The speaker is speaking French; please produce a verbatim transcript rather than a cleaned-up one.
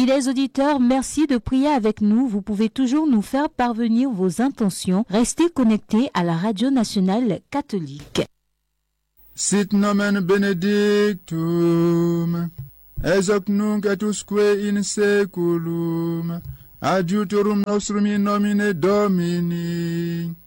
Fidèles auditeurs, merci de prier avec nous. Vous pouvez toujours nous faire parvenir vos intentions. Restez connectés à la Radio nationale catholique. Sit nomen benedictum, ex hoc nunc et usque in seculum, adiutorum nostrum in nomine Domini,